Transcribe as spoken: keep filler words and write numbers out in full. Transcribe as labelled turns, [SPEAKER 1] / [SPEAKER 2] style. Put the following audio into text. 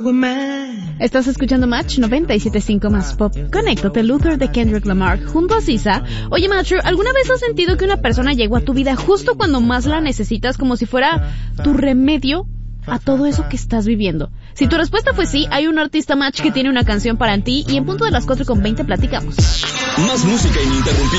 [SPEAKER 1] Estás escuchando Match noventa y siete punto cinco más pop. Conéctate, Luther de Kendrick Lamar junto a Sisa. Oye, Matcher, ¿alguna vez has sentido que una persona llegó a tu vida justo cuando más la necesitas, como si fuera tu remedio a todo eso que estás viviendo? Si tu respuesta fue sí, hay un artista Match que tiene una canción para ti y en punto de las cuatro con veinte platicamos.
[SPEAKER 2] Más música ininterrumpida.